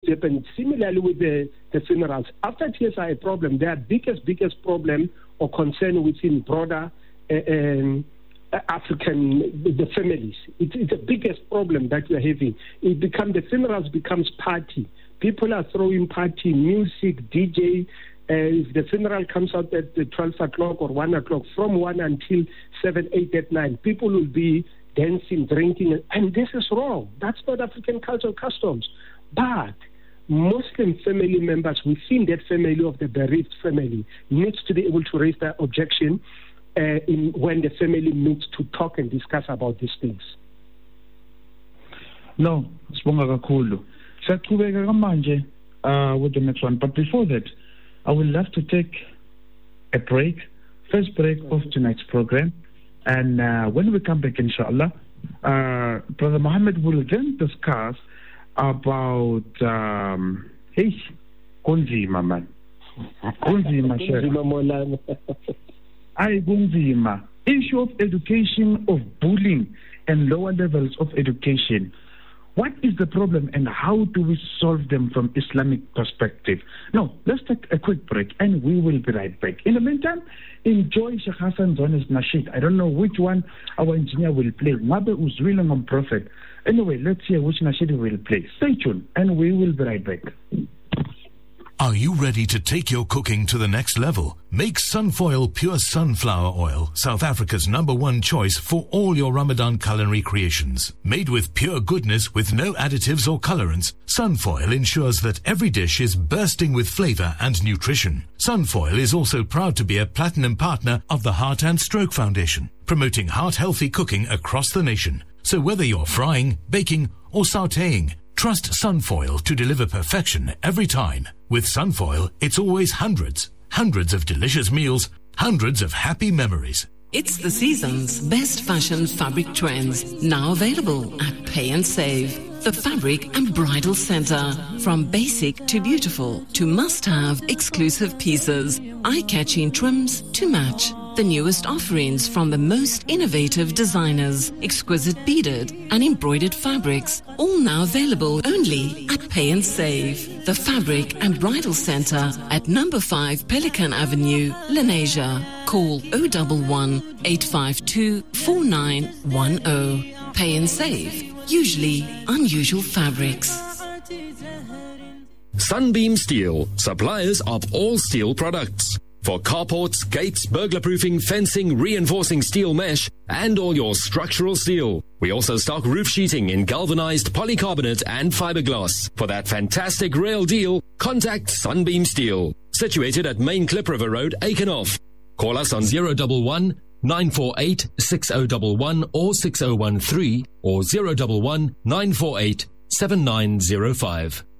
to happen. Similarly with the funerals. After tears are a problem, their biggest problem or concern within broader African the families. It's the biggest problem that we're having. The funerals becomes party. People are throwing party, music, DJ. If the funeral comes out at 12 o'clock or 1 o'clock, from 1 until 7, 8 at night, people will be dancing, drinking, and this is wrong. That's not African cultural customs. But Muslim family members within that family of the bereaved family needs to be able to raise their objection when the family meets to talk and discuss about these things. No, sibonga kakhulu. Siyaqhubeka manje with the next one. But before that, I would love to take a break, first break of tonight's program. And when we come back, inshallah, Brother Mohammed will then discuss about Kunzima, man. Kunzima, Kunzima. Issue of education, of bullying, and lower levels of education. What is the problem and how do we solve them from Islamic perspective? Now, let's take a quick break and we will be right back. In the meantime, enjoy Sheikh Hassan Zona's Nasheed. I don't know which one our engineer will play. Mabe Uzwilling on Prophet. Anyway, let's hear which Nasheed we will play. Stay tuned and we will be right back. Are you ready to take your cooking to the next level? Make Sunfoil Pure Sunflower Oil, South Africa's #1 choice for all your Ramadan culinary creations. Made with pure goodness with no additives or colorants, Sunfoil ensures that every dish is bursting with flavor and nutrition. Sunfoil is also proud to be a platinum partner of the Heart and Stroke Foundation, promoting heart-healthy cooking across the nation. So whether you're frying, baking, or sautéing, trust Sunfoil to deliver perfection every time. With Sunfoil, it's always hundreds of delicious meals, hundreds of happy memories. It's the season's best fashion fabric trends, now available at Pay and Save. The Fabric and Bridal Center. From basic to beautiful to must-have exclusive pieces, eye-catching trims to match. The newest offerings from the most innovative designers, exquisite beaded and embroidered fabrics, all now available only at Pay and Save. The Fabric and Bridal Center at number 5 Pelican Avenue, Lenasia. Call 011 852 4910. Pay and Save. Usually unusual fabrics. Sunbeam Steel, suppliers of all steel products. For carports, gates, burglar-proofing, fencing, reinforcing steel mesh, and all your structural steel. We also stock roof sheeting in galvanized polycarbonate and fiberglass. For that fantastic rail deal, contact Sunbeam Steel. Situated at Main Klip River Road, Aikenhof. Call us on 011 948 6011 or 6013 or 011 948 7905.